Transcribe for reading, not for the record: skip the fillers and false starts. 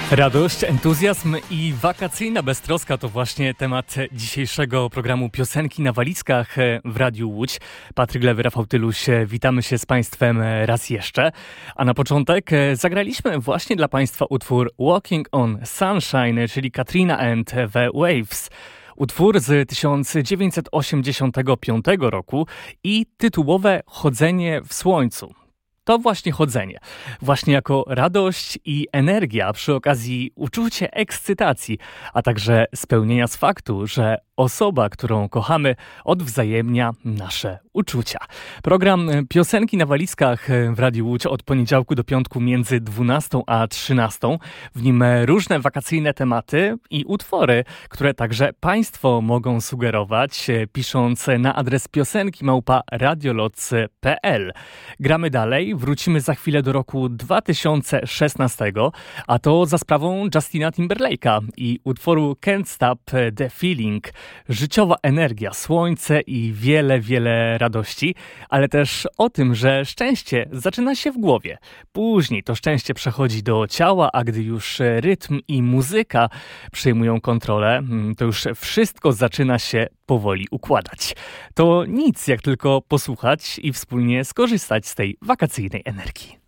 Radość, entuzjazm i wakacyjna beztroska to właśnie temat dzisiejszego programu Piosenki na walizkach w Radiu Łódź. Patryk Lewy, Rafał Tyluś, witamy się z Państwem raz jeszcze. A na początek zagraliśmy właśnie dla Państwa utwór Walking on Sunshine, czyli Katrina and the Waves. Utwór z 1985 roku i tytułowe Chodzenie w słońcu. To właśnie chodzenie, właśnie jako radość i energia, przy okazji uczucie ekscytacji, a także spełnienia z faktu, że osoba, którą kochamy, odwzajemnia nasze uczucia. Program Piosenki na walizkach w Radiu Łódź od poniedziałku do piątku między 12 a 13. W nim różne wakacyjne tematy i utwory, które także Państwo mogą sugerować, pisząc na adres piosenki@radioloc.pl. Gramy dalej, wrócimy za chwilę do roku 2016, a to za sprawą Justina Timberlake'a i utworu Can't Stop the Feeling. Życiowa energia, słońce i wiele, wiele radości, ale też o tym, że szczęście zaczyna się w głowie. Później to szczęście przechodzi do ciała, a gdy już rytm i muzyka przejmują kontrolę, to już wszystko zaczyna się powoli układać. To nic jak tylko posłuchać i wspólnie skorzystać z tej wakacyjnej energii.